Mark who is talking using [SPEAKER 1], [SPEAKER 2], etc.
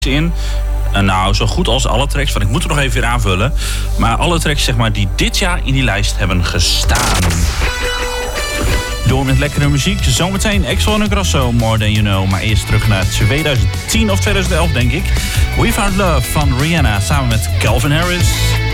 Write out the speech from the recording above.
[SPEAKER 1] in. Nou, zo goed als alle tracks, want ik moet er nog even weer aanvullen. Maar alle tracks zeg maar, die dit jaar in die lijst hebben gestaan. Door met lekkere muziek. Zometeen Axwell en Grosso, More Than You Know. Maar eerst terug naar 2010 of 2011, denk ik. We Found Love van Rihanna samen met Calvin Harris.